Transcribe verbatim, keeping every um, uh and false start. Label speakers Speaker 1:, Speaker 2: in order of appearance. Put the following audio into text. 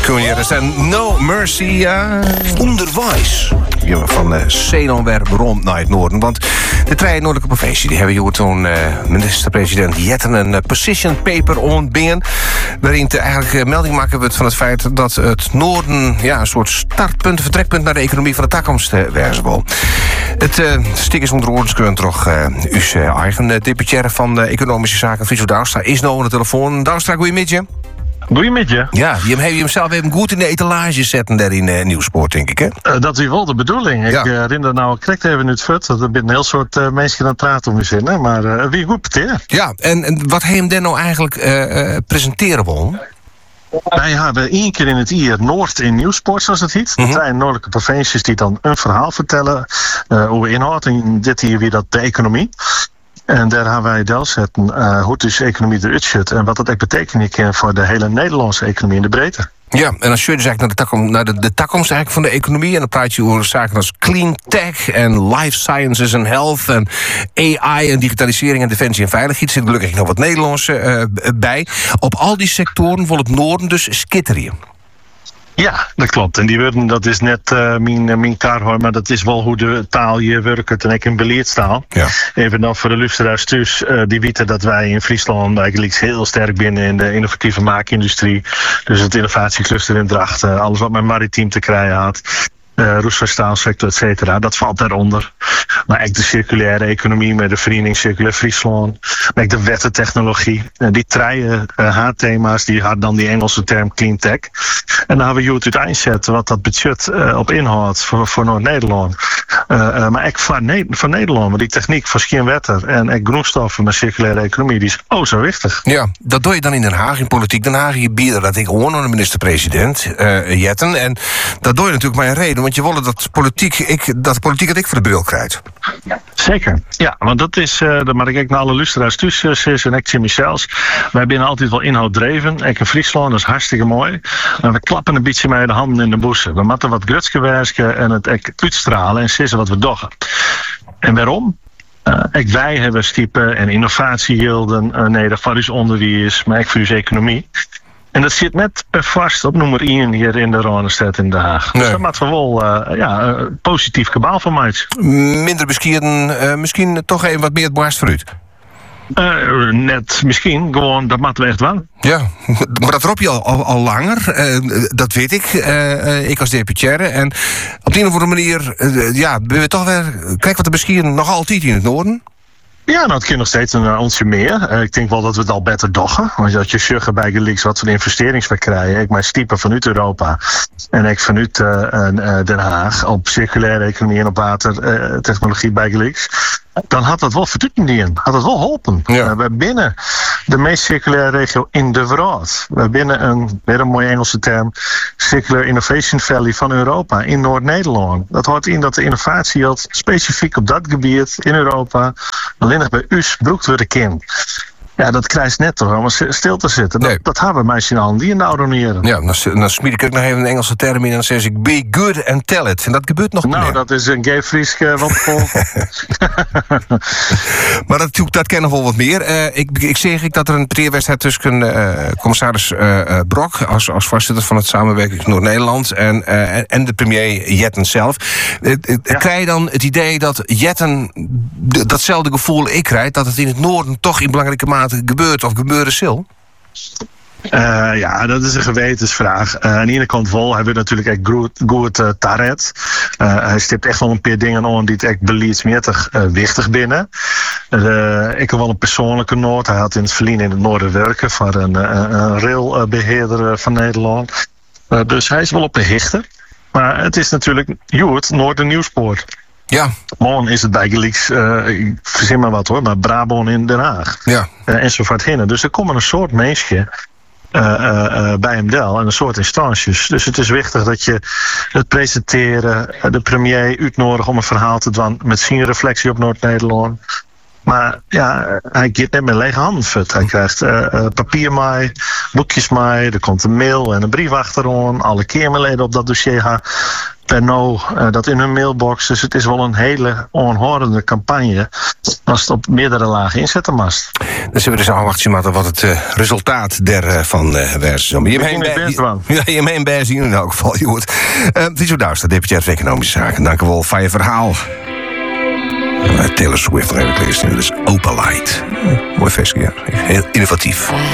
Speaker 1: kun je er zijn. No Mercy. Uh, onderwijs. Van uh, Ceylon weer rond naar het noorden. Want de drie noordelijke provincie die hebben hier toen uh, minister-president Jetten een uh, position paper ontbingen. Waarin te eigenlijk uh, melding maken wordt van het feit dat het noorden ja, een soort startpunt, vertrekpunt naar de economie van de toekomst uh, wezen wil. Het uh, stik is onder oorlog kunnen toch uh, uw uh, eigen uh, deputaire van uh, economische zaken, Friso Douwstra, is nou aan de telefoon. Douwstra, goeiemiddag.
Speaker 2: Goeiemiddag.
Speaker 1: Ja, je hebt hemzelf even goed in de etalage zetten daar in uh, Nieuwsport, denk ik, hè?
Speaker 2: Uh, dat is wel de bedoeling.
Speaker 1: Ja.
Speaker 2: Ik uh, herinner nou correct even het fut. Dat er een heel soort uh, mensen aan het praten om je zinnen. Maar uh, wie goed peteer.
Speaker 1: Ja, en, en wat hij hem dan nou eigenlijk uh, uh, presenteren wil?
Speaker 2: Wij hebben één keer in het jaar Noord in Nieuwsport, zoals het heet.
Speaker 1: Mm-hmm.
Speaker 2: Dat zijn noordelijke provincies die dan een verhaal vertellen uh, over inhoud. En dit hier weer dat de economie. En daar hebben wij del zetten uh, hoe dus de economie eruit ziet en wat dat ook betekent voor de hele Nederlandse economie in de breedte.
Speaker 1: Ja, en als je dus eigenlijk naar de toekomst, naar de, de toekomst eigenlijk van de economie, en dan praat je over zaken als clean tech en life sciences en health en A I en digitalisering en defensie en veiligheid. Er zit gelukkig nog wat Nederlands uh, bij. Op al die sectoren wil het noorden dus skitteren.
Speaker 2: Ja, dat klopt. En die worden, dat is net uh, mijn, uh, mijn kar hoor, maar dat is wel hoe de taal hier werkt en ik in beleidstaal.
Speaker 1: Ja.
Speaker 2: Even dan voor de luisteraars thuis, uh, die weten dat wij in Friesland eigenlijk heel sterk binnen in de innovatieve maakindustrie. Dus het innovatiecluster in Dracht, uh, alles wat met maritiem te krijgen had. Uh, roestverstaalsector, et cetera. Dat valt daaronder. Maar ook de circulaire economie met de Vereniging Circulair Friesland. Maar ook de wettentechnologie. Uh, die treien uh, H-thema's, die hadden dan die Engelse term clean tech. En dan hebben we het uiteindzet wat dat budget uh, op inhoudt voor, voor Noord-Nederland. Uh, uh, maar ook voor, ne- voor Nederland. Maar die techniek van schierwetter en ook groenstoffen met circulaire economie, die is oh zo wichtig.
Speaker 1: Ja, dat doe je dan in Den Haag, in politiek. Den Haag, je biedt dat ik gewoon aan de minister-president, uh, Jetten. En dat doe je natuurlijk maar een reden. Want je wil dat politiek, ik, dat politiek het ik voor de bril krijgt.
Speaker 2: Zeker. Ja, want dat is, uh, dat maar ik kijk naar alle luisteraars tussen, Sis en ik Jimmy Sels. Wij zijn altijd wel inhouddreven. Ik in Friesland, dat is hartstikke mooi. Maar we klappen een beetje met de handen in de bossen. We moeten wat grutske werken en het echt uitstralen en sissen wat we doggen. En waarom? Uh, ik wij hebben stiepen en innovatiehielden, uh, nee, dat voor uw onderwijs, maar ook voor uw economie. En dat zit net vast op nummer één hier in de Ronestad in Den Haag. Nee. Dus dat maakt wel uh, ja, een positief kabaal van mij.
Speaker 1: Minder beskieren, uh, misschien toch even wat meer het borst vooruit.
Speaker 2: Uh, net misschien, gewoon, dat maakt we echt wel.
Speaker 1: Ja, maar dat roep je al, al, al langer, uh, dat weet ik, uh, uh, ik als deputaire. En op de een of andere manier, uh, ja, ben je toch weer, kijk wat er misschien nog altijd in het noorden.
Speaker 2: Ja, nou, het kan nog steeds een uh, onsje meer. Uh, ik denk wel dat we het al beter doggen. Want dat je sjuggen bij gelijks wat voor investeringswerk krijgen. Ik mijn stiepen vanuit Europa. En ik vanuit uh, uh, Den Haag op circulaire economie en op watertechnologie uh, bij gelijks. Dan had dat wel verduidend in. Had dat wel geholpen.
Speaker 1: Ja.
Speaker 2: Uh, we binnen de meest circulaire regio in de wereld. We binnen een, weer een mooie Engelse term, Circular Innovation Valley van Europa in Noord-Nederland. Dat houdt in dat de innovatie had specifiek op dat gebied in Europa alleen nog bij us broekt we de kind. Ja, dat krijgt net toch om stil te zitten. Dat,
Speaker 1: nee.
Speaker 2: dat hebben mensen aan die in de oudernieren.
Speaker 1: Ja, dan, dan smied ik ook nog even een Engelse term in en dan zeg ik be good and tell it. En dat gebeurt nog
Speaker 2: nou,
Speaker 1: meer.
Speaker 2: Dat is een gay Frieske wat vol.
Speaker 1: Maar dat, dat ken nog wel wat meer. Uh, ik, ik zeg ik dat er een parkeerwedstrijd tussen uh, commissaris uh, uh, Brok als, als voorzitter van het samenwerking Noord-Nederland en, uh, en de premier Jetten zelf. Uh, uh, ja. Krijg je dan het idee dat Jetten d- datzelfde gevoel ik krijg, dat het in het noorden toch in belangrijke mate gebeurt of gebeuren zal?
Speaker 2: Uh, ja, dat is een gewetensvraag. Uh, aan de ene kant wel, hij wil natuurlijk echt goed, goed uh, taret. Uh, hij stipt echt wel een paar dingen aan die het echt beleidsmatig uh, wichtig binnen. Uh, ik heb wel een persoonlijke noot. Hij had in het verleden in het noorden werken voor een, een, een railbeheerder van Nederland. Uh, dus hij is wel op de hichte. Maar het is natuurlijk Joert, Noorden Nieuwspoort.
Speaker 1: Ja.
Speaker 2: Morgen is het bij Gelijks, uh, ik verzin maar wat hoor, maar Brabant in Den Haag.
Speaker 1: Ja.
Speaker 2: Uh, enzovoort heen. Dus er komen een soort mensen uh, uh, uh, bij hem del en een soort instanties. Dus het is wichtig dat je het presenteren, uh, de premier uitnodigt om een verhaal te doen met zijn reflectie op Noord-Nederland. Maar ja, hij gaat net met lege handen fut. Hij krijgt uh, uh, papier mee, boekjes mee, er komt een mail en een brief achterom. Alle Kamerleden op dat dossier gaan per no uh, dat in hun mailbox. Dus het is wel een hele onhoudende campagne als het op meerdere lagen inzetten mast.
Speaker 1: Dan zullen we dus afwachten maar wat het uh, resultaat daarvan uh, was. Je hebt mijn bij zien in elk geval, Joert. Uh, Friso Douwstra, deputair voor Economische Zaken. Dank u wel voor je verhaal. Uh, Taylor Swift, heb ik gelezen. Dat is Opalite. Uh, mooi feestje, ja. Heel innovatief.